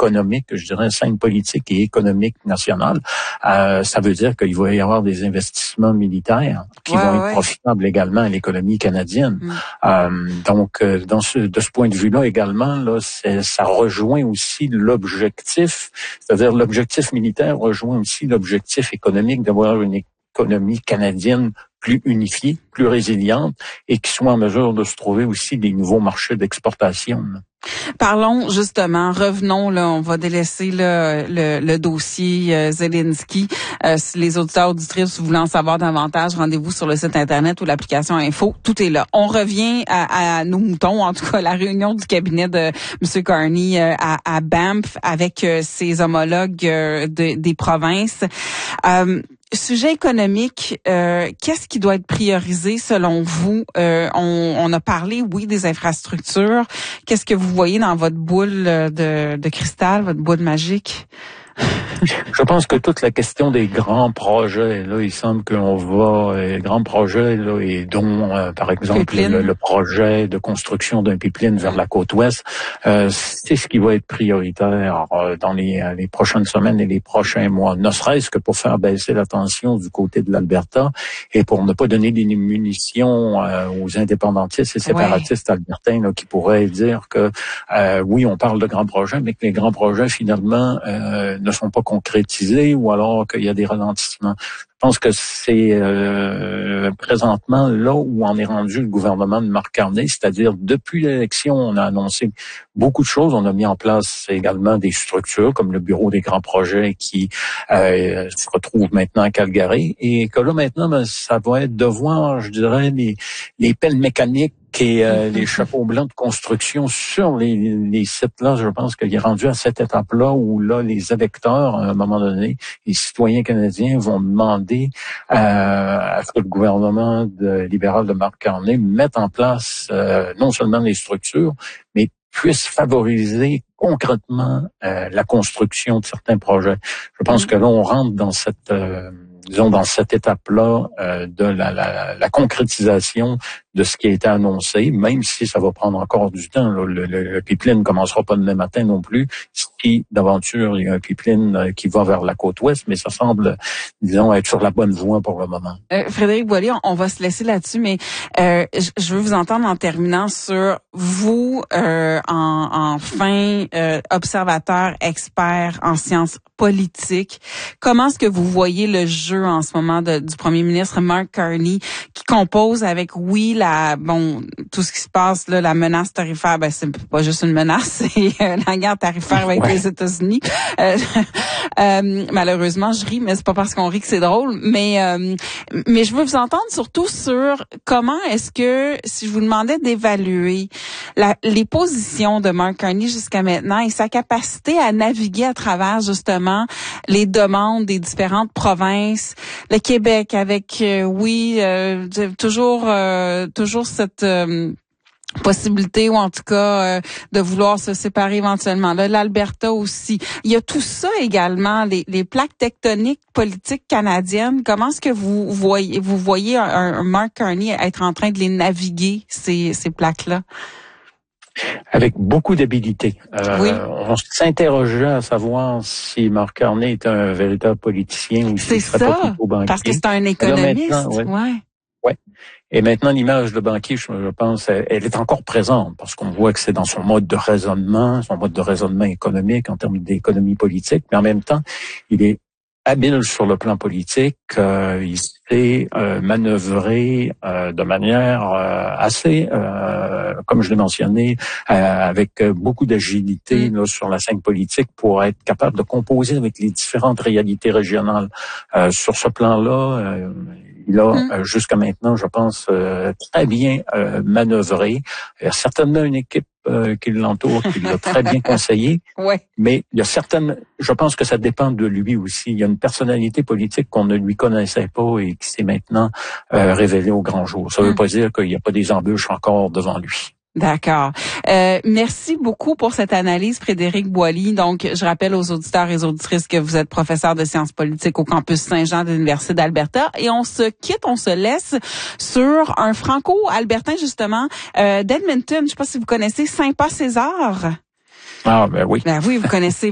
économique, je dirais, scène politique et économique nationale, ça veut dire qu'il va y avoir des investissements militaires qui vont être profitables également à l'économie canadienne. Donc, de ce point de vue-là également, là, ça rejoint aussi l'objectif, c'est-à-dire l'objectif militaire rejoint aussi l'objectif économique d'avoir une économie canadienne plus unifiée, plus résiliente et qui soit en mesure de se trouver aussi des nouveaux marchés d'exportation. Parlons justement, revenons là, on va délaisser le dossier Zelensky. Si les auditeurs auditrices voulaient en savoir davantage, rendez-vous sur le site internet ou l'application Info, tout est là. On revient à nos moutons, en tout cas la réunion du cabinet de M. Carney à Banff avec ses homologues des provinces. Sujet économique, qu'est-ce qui doit être priorisé selon vous? On a parlé, oui, des infrastructures. Qu'est-ce que vous voyez dans votre boule de cristal, votre boule magique? Je pense que toute la question des grands projets, là, il semble qu'on va, grands projets, là, et dont, par exemple, le projet de construction d'un pipeline vers la côte ouest, c'est ce qui va être prioritaire dans les prochaines semaines et les prochains mois, ne serait-ce que pour faire baisser la tension du côté de l'Alberta et pour ne pas donner des munitions aux indépendantistes et séparatistes albertains là, qui pourraient dire que, oui, on parle de grands projets, mais que les grands projets, finalement, ne sont pas concrétisés ou alors qu'il y a des ralentissements. Je pense que c'est présentement là où en est rendu le gouvernement de Mark Carney, c'est-à-dire depuis l'élection, on a annoncé beaucoup de choses. On a mis en place également des structures comme le Bureau des grands projets qui se retrouve maintenant à Calgary et que là maintenant, ça va être de voir, je dirais, les pelles mécaniques et les chapeaux blancs de construction sur les sites-là. Je pense qu'il est rendu à cette étape-là où là, les électeurs, à un moment donné, les citoyens canadiens vont demander à ce que le gouvernement libéral de Mark Carney mette en place non seulement les structures, mais puisse favoriser concrètement la construction de certains projets. Je pense que là, on rentre dans cette dans cette étape-là de la concrétisation de ce qui a été annoncé, même si ça va prendre encore du temps. Là. Le pipeline ne commencera pas demain matin non plus. Si d'aventure, il y a un pipeline qui va vers la côte ouest, mais ça semble, disons, être sur la bonne voie pour le moment. Frédéric Boilly, on va se laisser là-dessus, mais je veux vous entendre en terminant sur vous, en fin observateur, expert en sciences politiques. Comment est-ce que vous voyez le jeu en ce moment du premier ministre Mark Carney qui compose avec, oui, tout ce qui se passe là, la menace tarifaire, c'est pas juste une menace, c'est la guerre tarifaire avec les États-Unis. Malheureusement, je ris, mais c'est pas parce qu'on rit que c'est drôle. Mais je veux vous entendre surtout sur comment est-ce que, si je vous demandais d'évaluer les positions de Mark Carney jusqu'à maintenant et sa capacité à naviguer à travers justement les demandes des différentes provinces, le Québec avec toujours cette possibilité ou en tout cas de vouloir se séparer éventuellement. Là, l'Alberta aussi. Il y a tout ça également, les plaques tectoniques politiques canadiennes. Comment est-ce que vous voyez un Mark Carney être en train de les naviguer, ces plaques-là? Avec beaucoup d'habilité. On s'interrogeait à savoir si Mark Carney était un véritable politicien ou s'il serait pas plutôt banquier. Parce que c'est un économiste. Ouais. Et maintenant, l'image de banquier, je pense, elle est encore présente parce qu'on voit que c'est dans son mode de raisonnement économique en termes d'économie politique, mais en même temps, il est habile sur le plan politique. Il sait manœuvrer de manière assez, comme je l'ai mentionné, avec beaucoup d'agilité là, sur la scène politique pour être capable de composer avec les différentes réalités régionales. Sur ce plan-là, il a jusqu'à maintenant, je pense, très bien manœuvré. Il y a certainement une équipe qui l'entoure, qui l'a très bien conseillé. Mais il y a je pense que ça dépend de lui aussi. Il y a une personnalité politique qu'on ne lui connaissait pas et qui s'est maintenant révélée au grand jour. Ça ne veut pas dire qu'il n'y a pas des embûches encore devant lui. D'accord. Merci beaucoup pour cette analyse, Frédéric Boilly. Donc, je rappelle aux auditeurs et aux auditrices que vous êtes professeur de sciences politiques au campus Saint-Jean de l'Université d'Alberta. Et on se laisse sur un franco-albertain, justement, d'Edmonton. Je ne sais pas si vous connaissez Saint-Pas-César. Ah, ben oui. Ben oui, vous connaissez